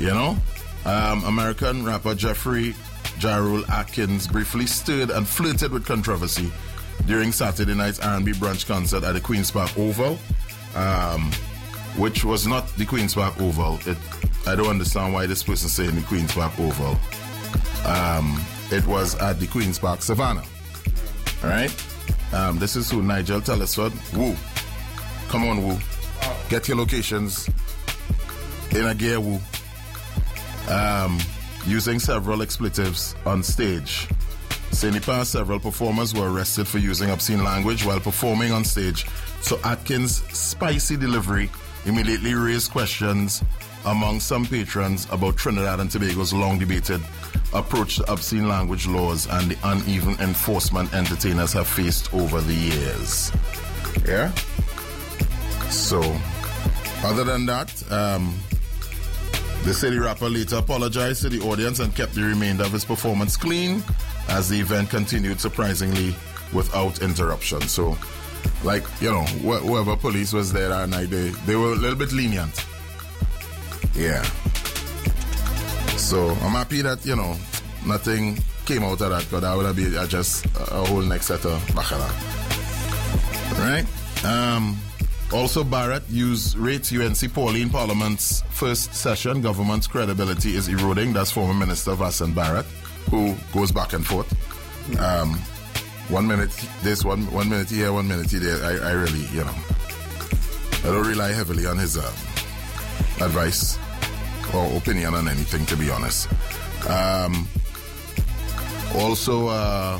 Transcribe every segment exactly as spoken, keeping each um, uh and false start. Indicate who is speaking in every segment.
Speaker 1: You know? Um, American rapper Jeffrey Ja Rule Atkins briefly stirred and flirted with controversy during Saturday night's R and B brunch concert at the Queen's Park Oval, um, which was not the Queen's Park Oval. It, I don't understand why this person saying the Queen's Park Oval. Um, it was at the Queen's Park Savannah. All right? Um, this is who? Nigel Telesford. Woo. Come on, Woo. Get your locations in a gear, Woo. Um, using several expletives on stage. In the past, several performers were arrested for using obscene language while performing on stage. So Atkins' spicy delivery immediately raised questions among some patrons about Trinidad and Tobago's long-debated approach to obscene language laws and the uneven enforcement entertainers have faced over the years. Yeah? So, other than that, um, the city rapper later apologized to the audience and kept the remainder of his performance clean as the event continued surprisingly without interruption. So, like, you know, wh- whoever police was there that night, they, they were a little bit lenient. Yeah. So, I'm happy that, you know, nothing came out of that, because that would have been just a whole next set of bacala. Right? Um... Also, Barrett used rates U N C Pauline Parliament's first session. Government's credibility is eroding. That's former Minister Vincent Barrett, who goes back and forth. Um, one minute this, one one minute here, one minute there. I, I really, you know, I don't rely heavily on his uh, advice or opinion on anything, to be honest. Um, also, uh,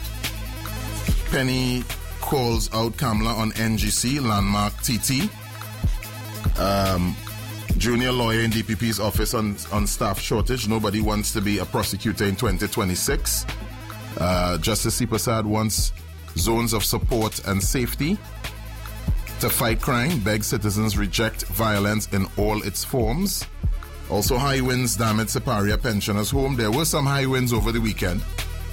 Speaker 1: Penny calls out Kamala on N G C, landmark T T. Um, junior lawyer in D P P's office on, on staff shortage. Nobody wants to be a prosecutor in twenty twenty-six. Uh, Justice C. Prasad wants zones of support and safety to fight crime. Begs citizens reject violence in all its forms. Also, high winds damaged Siparia pensioners' home. There were some high winds over the weekend.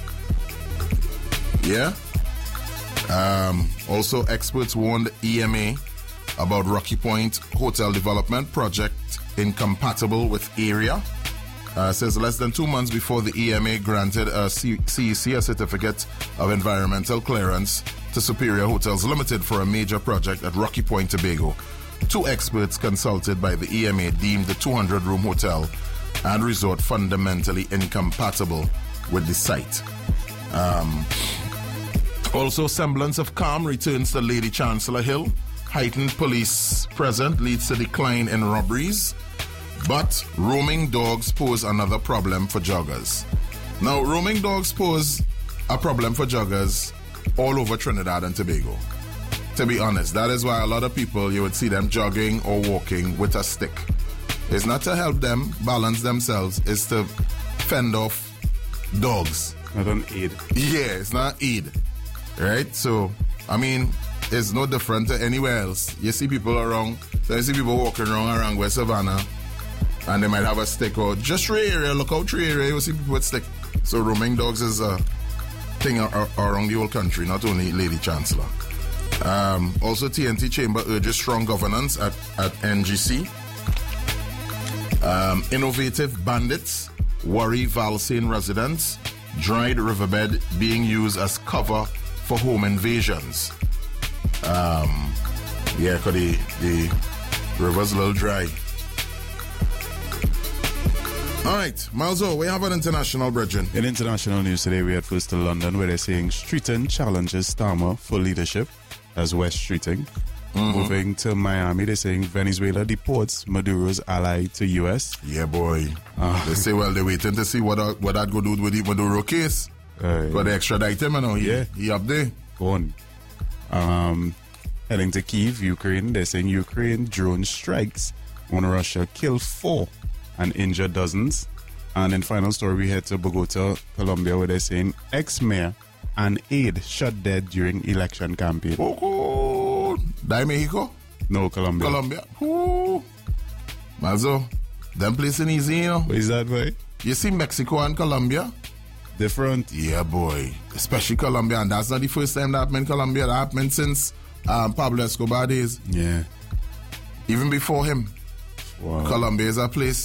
Speaker 1: Yeah? Um, also, experts warned E M A about Rocky Point Hotel Development project incompatible with area. Uh, says less than two months before the E M A granted a C- C E C a certificate of environmental clearance to Superior Hotels Limited for a major project at Rocky Point, Tobago. Two experts consulted by the E M A deemed the two hundred room hotel and resort fundamentally incompatible with the site. Um... Also, semblance of calm returns to Lady Chancellor Hill. Heightened police presence leads to decline in robberies. But roaming dogs pose another problem for joggers. Now, roaming dogs pose a problem for joggers all over Trinidad and Tobago. To be honest, that is why a lot of people, you would see them jogging or walking with a stick. It's not to help them balance themselves, it's to fend off dogs.
Speaker 2: Not an aid.
Speaker 1: Yeah, it's not aid. Right? So, I mean, it's no different to anywhere else. You see people around, so you see people walking around around West Savannah, and they might have a stick, or just Tree area, look out Tree area, you see people with stick. So roaming dogs is a thing ar- ar- around the whole country, not only Lady Chancellor. Um, also, T N T Chamber urges strong governance at, at N G C. Um, innovative bandits worry Valsane residents. Dried riverbed being used as cover for home invasions. Um, yeah, because the, the river's a little dry. All right, Malzo, we have an international brethren.
Speaker 2: In international news today, we head first to London, where they're saying Streeton challenges Starmer for leadership as West Streeting. Mm-hmm. Moving to Miami, they're saying Venezuela deports Maduro's ally to U S.
Speaker 1: Yeah, boy. Uh, they say, well, they're waiting to see what, uh, what that go do with the Maduro case. Uh, but they extradite him, you know. He,
Speaker 2: yeah.
Speaker 1: He up there.
Speaker 2: Go on. Um, heading to Kyiv, Ukraine, they're saying Ukraine drone strikes on Russia kill four and injure dozens. And in final story, we head to Bogota, Colombia, where they're saying ex-mayor and aide shot dead during election campaign.
Speaker 1: Oh, oh. Die Mexico?
Speaker 2: No, Colombia.
Speaker 1: Colombia. Ooh. Mazo, them placing easy, you know.
Speaker 2: What is that, boy?
Speaker 1: You see Mexico and Colombia?
Speaker 2: Different?
Speaker 1: Yeah, boy. Especially Colombia. And that's not the first time that happened in Colombia. That happened since um, Pablo Escobar days.
Speaker 2: Yeah.
Speaker 1: Even before him.
Speaker 2: Wow.
Speaker 1: Colombia is a place